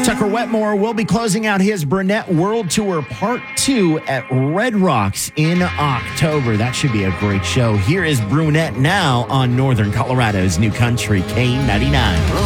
Tucker Wetmore will be closing out his Burnett World Tour Part 2 at Red Rocks in October. That should be a great show. Here is Brunette now on Northern Colorado's New Country K99.